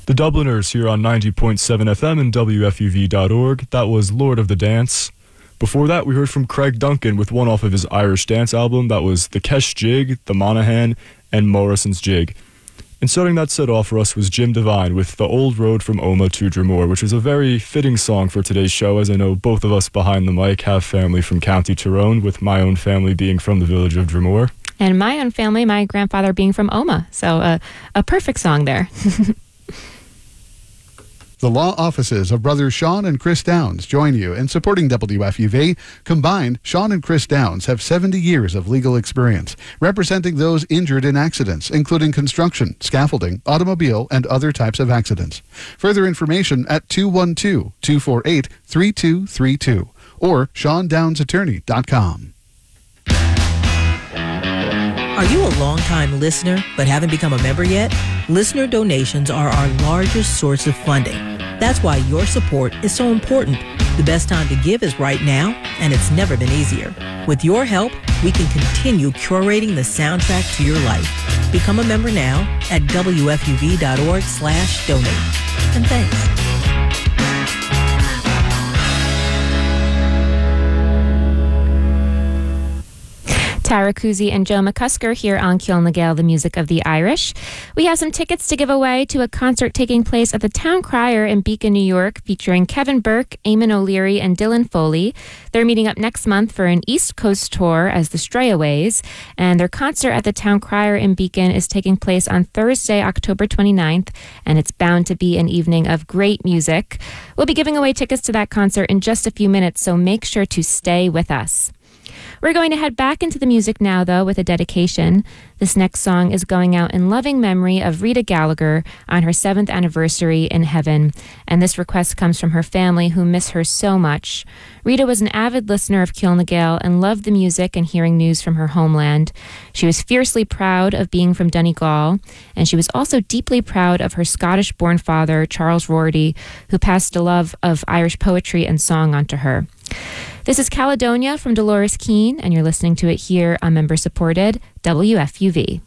The Dubliners here on 90.7 FM and WFUV.org. That was Lord of the Dance. Before that, we heard from Craig Duncan with one off of his Irish dance album. That was The Kesh Jig, The Monaghan, and Morrison's Jig. And starting that set off for us was Jim Devine with The Old Road from Omagh to Dromore, which is a very fitting song for today's show, as I know both of us behind the mic have family from County Tyrone, with my own family being from the village of Dromore. And my own family, my grandfather being from Omagh. So a perfect song there. The law offices of brothers Sean and Chris Downs join you in supporting WFUV. Combined, Sean and Chris Downs have 70 years of legal experience, representing those injured in accidents, including construction, scaffolding, automobile, and other types of accidents. Further information at 212-248-3232 or SeanDownsAttorney.com. Are you a long-time listener but haven't become a member yet? Listener donations are our largest source of funding. That's why your support is so important. The best time to give is right now, and it's never been easier. With your help, we can continue curating the soundtrack to your life. Become a member now at WFUV.org/donate. And thanks. Tara Kuzi and Joe McCusker here on Ciall na Gael, the music of the Irish. We have some tickets to give away to a concert taking place at the Town Crier in Beacon, New York, featuring Kevin Burke, Eamon O'Leary, and Dylan Foley. They're meeting up next month for an East Coast tour as the Strayaways, and their concert at the Town Crier in Beacon is taking place on Thursday, October 29th, and it's bound to be an evening of great music. We'll be giving away tickets to that concert in just a few minutes, so make sure to stay with us. We're going to head back into the music now, though, with a dedication. This next song is going out in loving memory of Rita Gallagher on her 7th anniversary in heaven. And this request comes from her family, who miss her so much. Rita was an avid listener of Ciall na Gael and loved the music and hearing news from her homeland. She was fiercely proud of being from Donegal, and she was also deeply proud of her Scottish-born father, Charles Rorty, who passed a love of Irish poetry and song onto her. This is Caledonia from Dolores Keane, and you're listening to it here on member-supported WFUV.